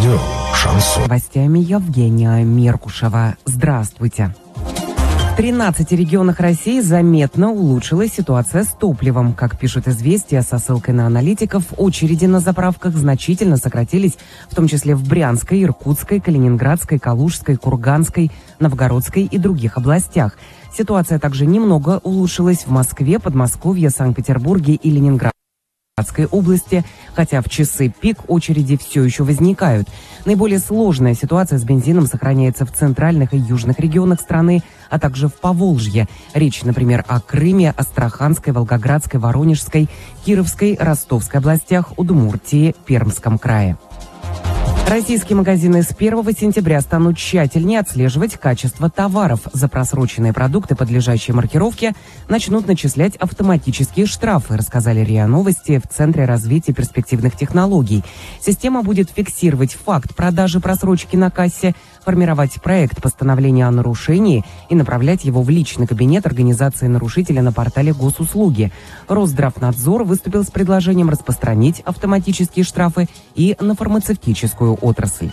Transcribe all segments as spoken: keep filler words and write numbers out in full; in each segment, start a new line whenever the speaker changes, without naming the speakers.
Радио «Шансон».
Новостями Евгения Меркушева. Здравствуйте. В тринадцати регионах России заметно улучшилась ситуация с топливом. Как пишут «Известия» со ссылкой на аналитиков, очереди на заправках значительно сократились, в том числе в Брянской, Иркутской, Калининградской, Калужской, Курганской, Новгородской и других областях. Ситуация также немного улучшилась в Москве, Подмосковье, Санкт-Петербурге и Ленинградской области, хотя в часы пик очереди все еще возникают. Наиболее сложная ситуация с бензином сохраняется в центральных и южных регионах страны, а также в Поволжье. Речь, например, о Крыме, Астраханской, Волгоградской, Воронежской, Кировской, Ростовской областях, Удмуртии, Пермском крае. Российские магазины с первого сентября станут тщательнее отслеживать качество товаров. За просроченные продукты, подлежащие маркировке, начнут начислять автоматические штрафы, рассказали РИА Новости в Центре развития перспективных технологий. Система будет фиксировать факт продажи просрочки на кассе, формировать проект постановления о нарушении и направлять его в личный кабинет организации нарушителя на портале Госуслуги. Росздравнадзор выступил с предложением распространить автоматические штрафы и на фармацевтическую отрасль.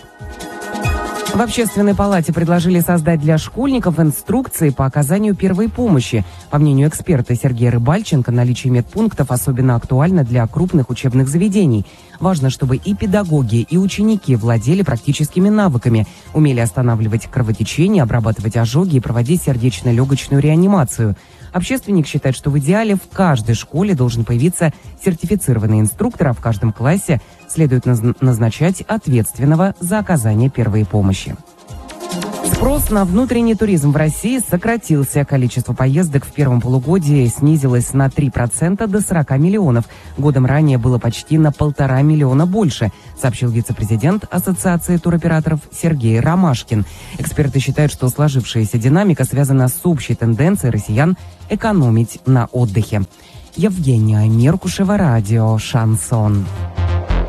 В Общественной палате предложили создать для школьников инструкции по оказанию первой помощи. По мнению эксперта Сергея Рыбальченко, наличие медпунктов особенно актуально для крупных учебных заведений. Важно, чтобы и педагоги, и ученики владели практическими навыками, умели останавливать кровотечение, обрабатывать озоги и проводить сердечно-легочную реанимацию. Общественник считает, что в идеале в каждой школе должен появиться сертифицированный инструктор, а в каждом классе следует назначать ответственного за оказание первой помощи. Спрос на внутренний туризм в России сократился. Количество поездок в первом полугодии снизилось на три процента до сорока миллионов. Годом ранее было почти на полтора миллиона больше, сообщил вице-президент Ассоциации туроператоров Сергей Ромашкин. Эксперты считают, что сложившаяся динамика связана с общей тенденцией россиян экономить на отдыхе. Евгения Меркушева, радио «Шансон».